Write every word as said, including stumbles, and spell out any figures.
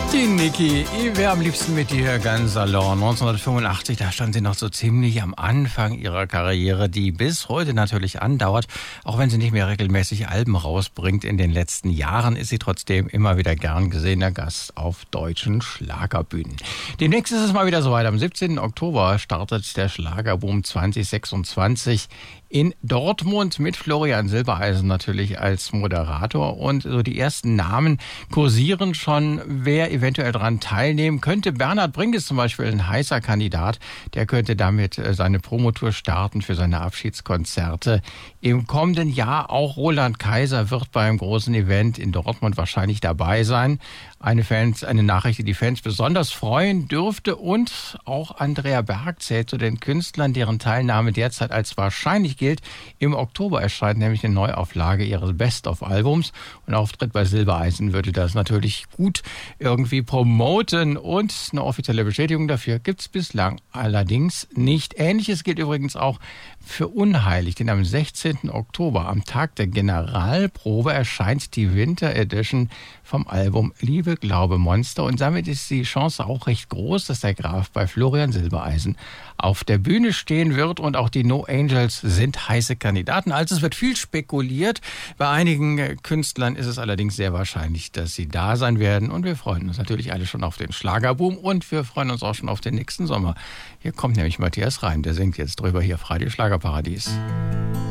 Die Niki, ich wäre am liebsten mit dir ganz allein. neunzehnhundertfünfundachtzig, da stand sie noch so ziemlich am Anfang ihrer Karriere, die bis heute natürlich andauert. Auch wenn sie nicht mehr regelmäßig Alben rausbringt in den letzten Jahren, ist sie trotzdem immer wieder gern gesehener Gast auf deutschen Schlagerbühnen. Demnächst ist es mal wieder soweit. Am siebzehnten Oktober startet der Schlagerboom zwanzig sechsundzwanzig in Dortmund mit Florian Silbereisen natürlich als Moderator. Und so die ersten Namen kursieren schon, wer eventuell daran teilnehmen könnte. Bernhard Brink ist zum Beispiel ein heißer Kandidat. Der könnte damit seine Promotour starten für seine Abschiedskonzerte. Im kommenden Jahr auch Roland Kaiser wird beim großen Event in Dortmund wahrscheinlich dabei sein. Eine Fans, eine Nachricht, die die Fans besonders freuen dürfte. Und auch Andrea Berg zählt zu den Künstlern, deren Teilnahme derzeit als wahrscheinlich gilt. Im Oktober erscheint nämlich eine Neuauflage ihres Best-of-Albums. Und Auftritt bei Silbereisen würde das natürlich gut irgendwie promoten. Und eine offizielle Bestätigung dafür gibt es bislang allerdings nicht. Ähnliches gilt übrigens auch für Unheilig, denn am sechzehnten Oktober, am Tag der Generalprobe, erscheint die Winter Edition vom Album Liebe, Glaube, Monster. Und damit ist die Chance auch recht groß, dass der Graf bei Florian Silbereisen auf der Bühne stehen wird. Und auch die No Angels sind heiße Kandidaten. Also es wird viel spekuliert. Bei einigen Künstlern ist es allerdings sehr wahrscheinlich, dass sie da sein werden. Und wir freuen uns natürlich alle schon auf den Schlagerboom. Und wir freuen uns auch schon auf den nächsten Sommer. Hier kommt nämlich Matthias Reim. Der singt jetzt drüber hier frei, die Schlagerparadies.